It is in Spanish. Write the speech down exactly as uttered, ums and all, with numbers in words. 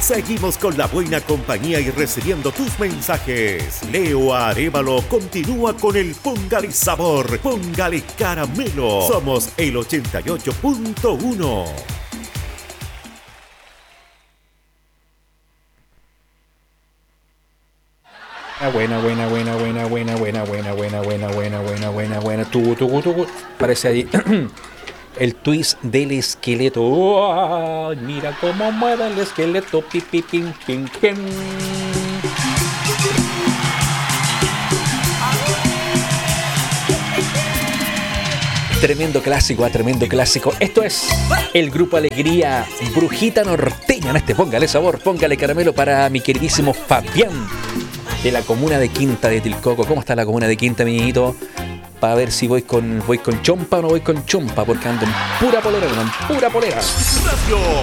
Seguimos con la buena compañía y recibiendo tus mensajes. Leo Arévalo continúa con el Póngale Sabor, Póngale Caramelo. Somos el ochenta y ocho punto uno. Buena, buena, buena, buena, buena, buena, buena, buena, buena, buena, buena, buena, buena. Tu, tu, tu, parece ahí el twist del esqueleto. Oh, mira cómo mueve el esqueleto. Pi, pi, pin, pin, pin. Tremendo clásico, ah, tremendo clásico. Esto es el Grupo Alegría, Brujita Norteña. En este Póngale Sabor, Póngale Caramelo para mi queridísimo Fabián de la comuna de Quinta de Tilcoco. ¿Cómo está la comuna de Quinta, mi niñito? Para ver si voy con voy con chompa o no voy con chompa, porque ando en pura polera, en pura polera. Radio